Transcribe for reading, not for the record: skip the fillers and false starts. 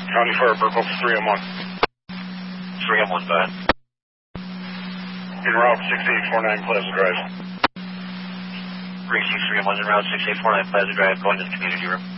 County Fire Purple 3M1. 3M1, go ahead. En route 6849 Plaza Drive. 363M1 en route 6849 Plaza Drive, going to the community room.